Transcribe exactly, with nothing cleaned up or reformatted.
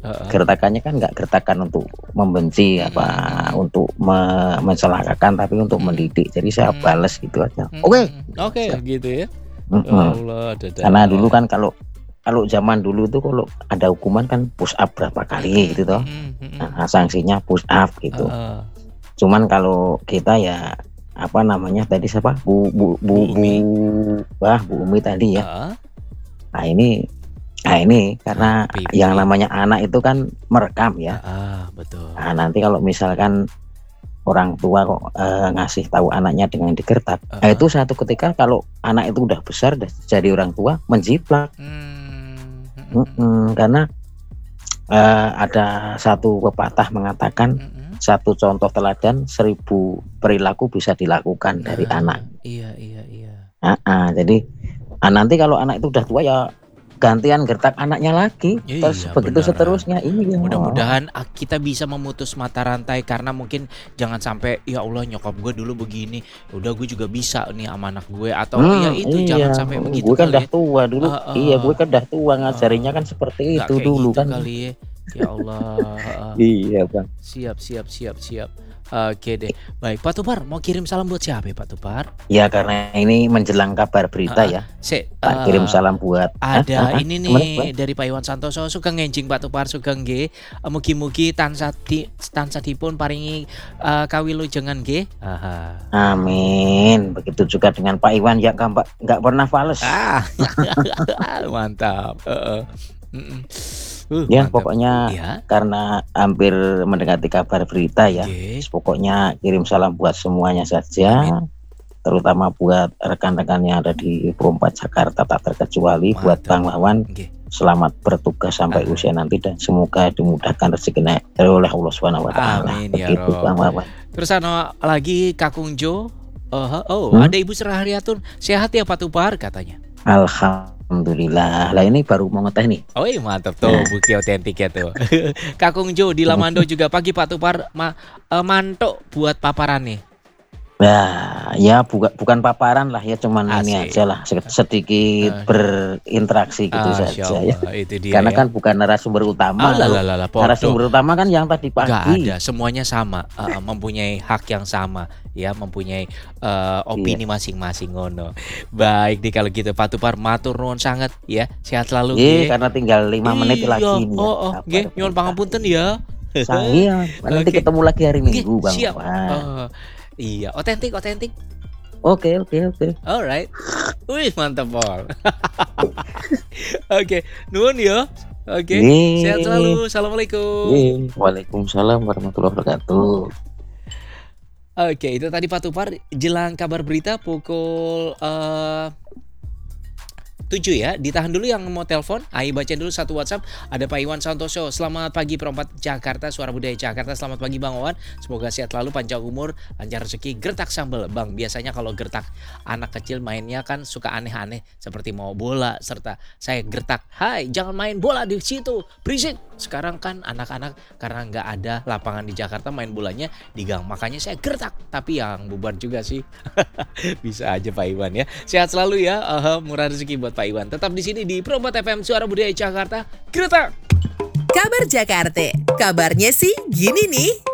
Heeh. Gertakannya kan nggak gertakan untuk membenci Mhm apa, mhm. untuk me mencelakakan, tapi untuk Mhm. mendidik. Jadi saya Mhm. bales gitu aja, Mhm "Oke!" mhm. gitu Oke, aja. gitu ya. Ya Mhm. Allah, Karena dulu dadah. kan kalau kalau zaman dulu tuh kalau ada hukuman kan push up berapa kali Mhm gitu toh. mhm mhm. Heeh, sanksinya push up gitu. Heeh. Cuman kalau kita ya, apa namanya tadi siapa, Bu Bu Bu Bu Bu Umi. wah, Bu Umi tadi ya. Heeh. Nah ini nah ini Ah, karena pi yang pi namanya anak itu kan merekam ya. Heeh, betul. Nah nanti kalau misalkan orang tua kok, eee, ngasih tahu anaknya dengan digertak, nah Heeh. itu suatu ketika kalau anak itu udah besar, udah jadi orang tua, menjiplak. Mmm, mhm mhm. Mhm, karena, eee, ada satu pepatah mengatakan, Mhm. "Satu contoh teladan, seribu perilaku bisa dilakukan dari anak." Nah, iya iya iya. Heeh, jadi, ah, nanti kalau anak itu udah tua ya gantian gertak anaknya lagi, terus Iya, begitu beneran. seterusnya, iya. Mudah-mudahan a kita bisa memutus mata rantai karena mungkin jangan sampai, "Ya Allah nyokap gue dulu begini, ya udah gue juga bisa nih sama anak gue," atau ya Mmm, itu iya, jangan sampai begitu gue kan udah kali ya. tua dulu iya, Heeh gue kan udah tua heeh. ngajarinnya kan seperti Nggak itu kayak dulu gitu kan. kali ya. Ya Allah, heeh. Iya, Bang. Siap siap siap siap. Oke deh. Baik, Pak Tupar mau kirim salam buat siapa ya, Pak Tupar? Ya karena ini menjelang kabar berita Heeh, ya, sik, tak kirim eee, salam buat ah, ada heeh, ini gimana nih gimana? dari Pak Iwan Santoso, "Sugeng enjing Pak Tupar, sugeng nggih. Mugi-mugi tansah di tansah dipun paringi, eee, kawilujengan nggih." Aha. Amin, begitu juga dengan Pak Iwan yang nggak nggak pernah fales. Ah, mantap, heeh, mhm. Uh, Ya mantap. pokoknya Iya? karena hampir mendekati kabar berita ya, Nggih. pokoknya kirim salam buat semuanya Amin. saja, terutama buat rekan-rekan yang ada di dua puluh empat Jakarta tak terkecuali, buat Mantap, Bang Wawan, nggih. selamat bertugas sampai Ah. usia nanti dan semoga dimudahkan rezekinya oleh Allah Subhanahu Wa Ta'ala, Amin ya begitu rob. Bang Wawan. Terus ano lagi Kakung Jo, eee, oh Hmm? ada Ibu Seraharyatun, "Sehat ya Pak Tupar?" katanya. Alhamdulillah, lah ini baru mau ngeteh nih. Wih mantap tuh, Nah. bukti otentiknya tuh. Kakung Jo di Lamando juga, "Pagi Pak Tupar, ma eee, mantuk buat paparan nih." Nah, ya buka bukan paparan lah ya, cuman ini Asik. ajalah se sedikit Heeh. berinteraksi gitu saja ya. Asyaallah, itu dia Karena ya. kan bukan narasumber utama, kalau Alalalah podo. narasumber utama kan yang tadi Nggak pagi. ada, semuanya sama, heeh, mempunyai hak yang sama ya, mempunyai, eee, Iya. opini masing-masing ngono. Baik deh kalau gitu Pak Tupar, matur nuwun sanget ya, sehat selalu Iya, nggih. karena tinggal lima menit Iya, lagi nih ya heeh, nggih, kabar nyuwun berita, pangapunten iya. ya. Sang iya, nanti Oke, ketemu lagi hari nggih, Minggu Bang siap, Wawan. eee, iya, otentik otentik. Oke oke oke. Alright. Wih mantap pol. Oke, nuwun ya. Oke, sehat Nggih. selalu, assalamualaikum. Nggih, waalaikumsalam warahmatullahi wabarakatuh. Oke, itu tadi Pak Tupar jelang kabar berita pukul, eee, tujuh ya, ditahan dulu yang mau telepon, ayo bacain dulu satu WhatsApp, ada Pak Iwan Santoso, "Selamat pagi Perempat Jakarta, Suara Budaya Jakarta, selamat pagi Bang Wawan, semoga sehat selalu, panjang umur, lancar rezeki, gertak sambel." Bang, biasanya kalau gertak anak kecil mainnya kan suka aneh-aneh, seperti mau bola, serta saya gertak, "Hai, jangan main bola di situ, berisik!" Sekarang kan anak-anak karena nggak ada lapangan di Jakarta, main bolanya di gang, makanya saya gertak, tapi yang bubar juga sih. Bisa aja Pak Iwan ya. Sehat selalu ya, heeh, murah rezeki buat Pak Iwan. Tetap di sini di Perempat F M Suara Budaya Jakarta, gertak! Kabar Jakarta, kabarnya sih gini nih.